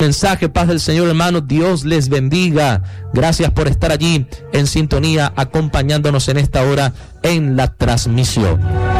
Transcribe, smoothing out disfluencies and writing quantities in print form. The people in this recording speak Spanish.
mensaje. Paz del Señor, hermanos. Dios les bendiga. Gracias por estar allí en sintonía, acompañándonos en esta hora en la transmisión.